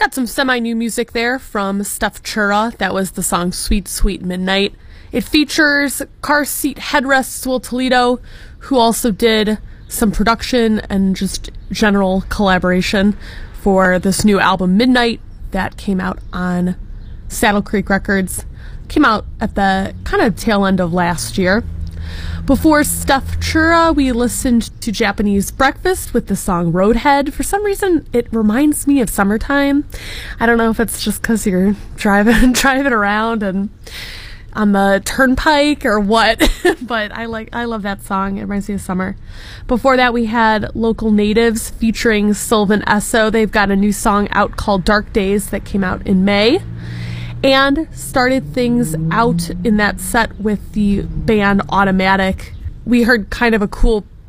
Got some semi-new music there from Stuff Chura. That was the song Sweet Sweet Midnight. It features Car Seat Headrests Will Toledo, who also did some production and just general collaboration for this new album Midnight that came out on Saddle Creek Records. Came out at the kind of tail end of last year. Before Stuff Chura, we listened to Japanese Breakfast with the song Roadhead. For some reason, it reminds me of summertime. I don't know if it's just because you're driving around and on the turnpike or what, but I love that song. It reminds me of summer. Before that, we had Local Natives featuring Sylvan Esso. They've got a new song out called Dark Days that came out in May. And started things out in that set with the band Automatic. We heard kind of a cool